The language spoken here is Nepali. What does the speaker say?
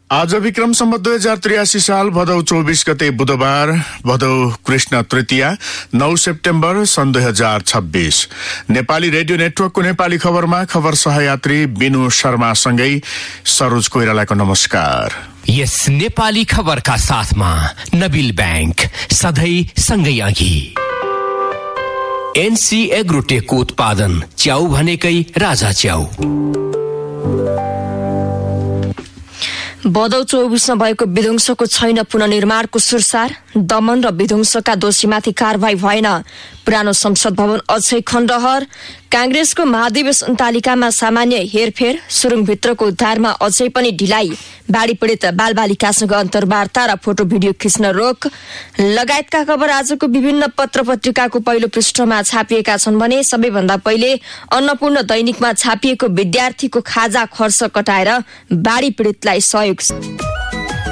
आज विक्रम सम्वत 2083 साल भदौ 24 गते बुधबार, भदौ कृष्ण तृतीया 9 सेप्टेम्बर सन् 2026। नेपाली रेडियो नेटवर्कको नेपाली खबरमा खबर सहयात्री बिनु शर्मासँगै सरोज कोइरालाको नमस्कार। यस नेपाली खबरका साथमा नबिल बैंक सधैँ सँगै अघि। एनसी एग्रोटेकको उत्पादन च्याउ भनेकै राजा च्याउ। भदौ 24मा भएको विध्वंसको छैन पुनर्निर्माणको सुरसार, दमन र विध्वंसका दोषीमाथि कारवाही भएन, पुरानो संसद भवन अझै खण्डहर, कांग्रेसको महाधिवेशन तालिकामा सामान्य हेरफेर, सुरुङभित्रको उद्धारमा अझै पनि ढिलाइ, बाढी पीडित बालबालिकासँग अन्तर्वार्ता र फोटो भिडियो खिच्न रोक लगायतका खबर आजको विभिन्न पत्र पत्रिकाको पहिलो पृष्ठमा छापिएका छन् भने सबैभन्दा पहिले अन्नपूर्ण दैनिकमा छापिएको विद्यार्थीको खाजा खर्च कटाएर बाढी पीडितलाई सहयोग